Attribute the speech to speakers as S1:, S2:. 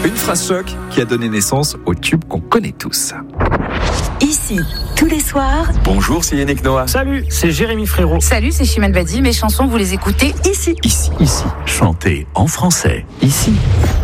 S1: Une phrase choc qui a donné naissance au tube qu'on connaît tous.
S2: Ici, tous les soirs.
S1: Bonjour, c'est Yannick Noah.
S3: Salut, c'est Jérémy Frérot.
S2: Salut, c'est Chimène Badi. Mes chansons, vous les écoutez ici.
S4: Ici. Chanter en français. Ici.